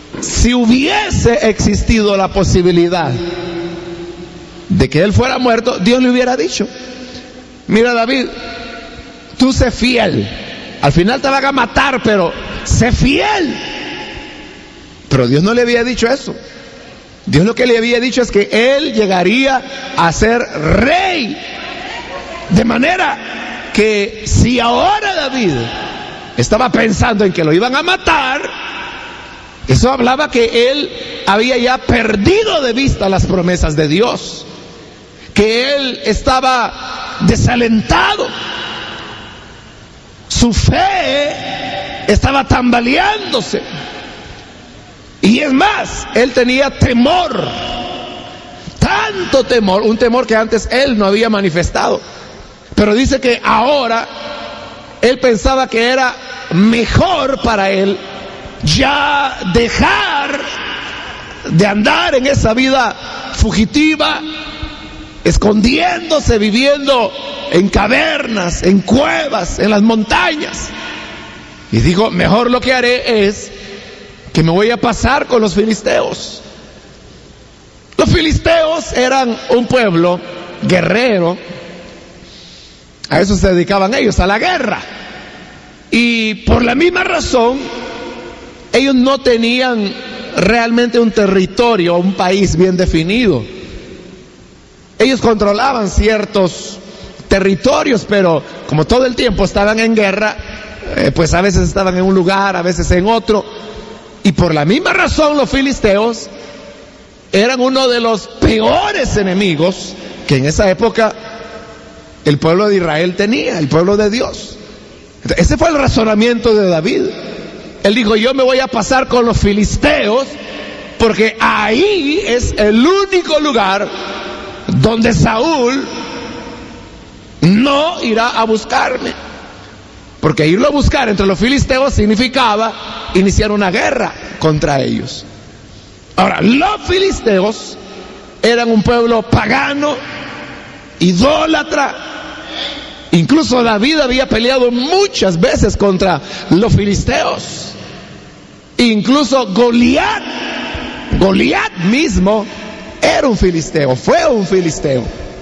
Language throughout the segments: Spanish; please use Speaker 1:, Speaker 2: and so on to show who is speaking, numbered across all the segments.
Speaker 1: si hubiese existido la posibilidad de que él fuera muerto, Dios le hubiera dicho: mira, David, tú sé fiel, al final te van a matar, pero sé fiel. Pero Dios no le había dicho eso. Dios lo que le había dicho es que él llegaría a ser rey. De manera que si ahora David estaba pensando en que lo iban a matar, eso hablaba que él había ya perdido de vista las promesas de Dios, que él estaba desalentado, su fe estaba tambaleándose, y es más, él tenía temor, tanto temor, un temor que antes él no había manifestado. Pero dice que ahora él pensaba que era mejor para él ya dejar de andar en esa vida fugitiva, escondiéndose, viviendo en cavernas, en cuevas, en las montañas. Y dijo: mejor lo que haré es que me voy a pasar con los filisteos. Los filisteos eran un pueblo guerrero. A eso se dedicaban ellos, a la guerra. Y por la misma razón, ellos no tenían realmente un territorio, un país bien definido. Ellos controlaban ciertos territorios, pero como todo el tiempo estaban en guerra, pues a veces estaban en un lugar, a veces en otro. Y por la misma razón, los filisteos eran uno de los peores enemigos que en esa época el pueblo de Israel tenía, el pueblo de Dios. Ese fue el razonamiento de David. Él dijo: yo me voy a pasar con los filisteos, porque ahí es el único lugar donde Saúl no irá a buscarme. Porque irlo a buscar entre los filisteos significaba iniciar una guerra contra ellos. Ahora, los filisteos eran un pueblo pagano, idólatra. Incluso David había peleado muchas veces contra los filisteos. Incluso Goliat mismo era un filisteo, fue un filisteo.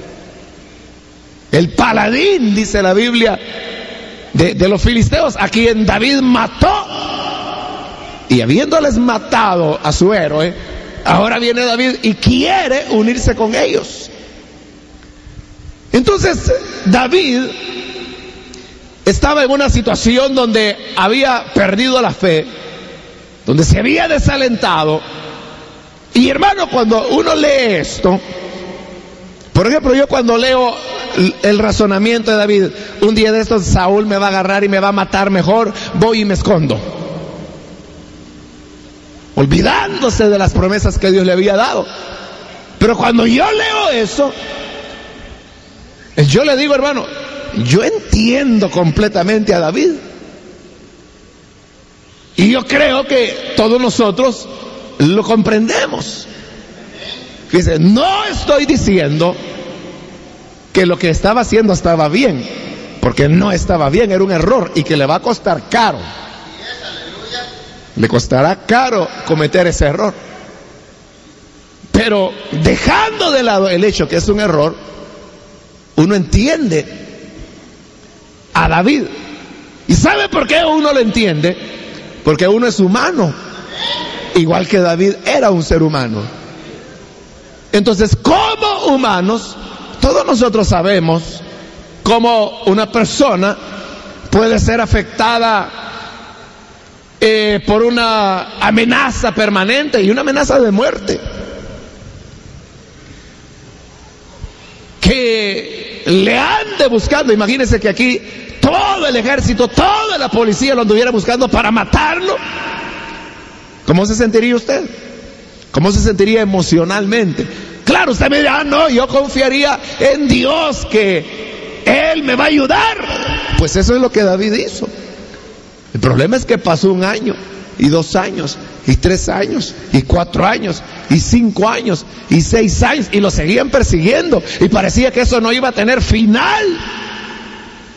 Speaker 1: El paladín, dice la Biblia, de los filisteos, a quien David mató. Y habiéndoles matado a su héroe, ahora viene David y quiere unirse con ellos. Entonces David estaba en una situación donde había perdido la fe, donde se había desalentado. Y hermano, cuando uno lee esto, por ejemplo, yo cuando leo el razonamiento de David, un día de estos Saúl me va a agarrar y me va a matar, mejor voy y me escondo, olvidándose de las promesas que Dios le había dado. Pero cuando yo leo eso, yo le digo: hermano, yo entiendo completamente a David. Y yo creo que todos nosotros lo comprendemos. Fíjense, no estoy diciendo que lo que estaba haciendo estaba bien, porque no estaba bien, era un error y que le va a costar caro. Le costará caro cometer ese error. Pero dejando de lado el hecho que es un error, uno entiende a David. ¿Y sabe por qué uno lo entiende? Porque uno es humano, igual que David era un ser humano. Entonces, como humanos, todos nosotros sabemos cómo una persona puede ser afectada por una amenaza permanente y una amenaza de muerte, que le ande buscando. Imagínense que aquí todo el ejército, toda la policía lo anduviera buscando para matarlo. ¿Cómo se sentiría usted? ¿Cómo se sentiría emocionalmente? Claro, usted me dirá: no, yo confiaría en Dios, que Él me va a ayudar. Pues eso es lo que David hizo. El problema es que pasó 1 año, y 2 años, y 3 años, y 4 años, y 5 años, y 6 años, y lo seguían persiguiendo, y parecía que eso no iba a tener final.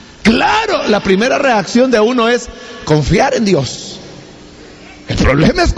Speaker 1: Claro, la primera reacción de uno es confiar en Dios. El problema es